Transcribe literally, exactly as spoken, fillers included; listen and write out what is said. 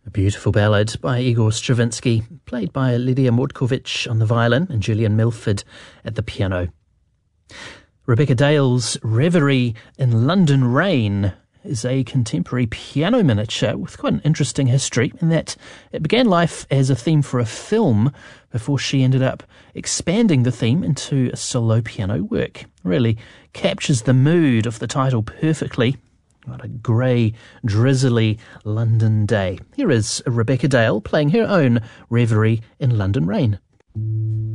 A beautiful ballad by Igor Stravinsky, played by Lydia Mordkovich on the violin and Julian Milford at the piano. Rebecca Dale's Reverie in London Rain is a contemporary piano miniature with quite an interesting history in that it began life as a theme for a film before she ended up expanding the theme into a solo piano work. It really captures the mood of the title perfectly. What a grey, drizzly London day. Here is Rebecca Dale playing her own Reverie in London Rain.